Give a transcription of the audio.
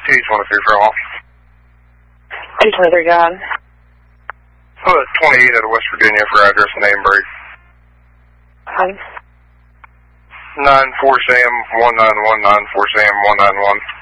223 for off. 223, go ahead. 28 out of West Virginia for address and name break. Hi. 94 Sam 191, 94 Sam 191.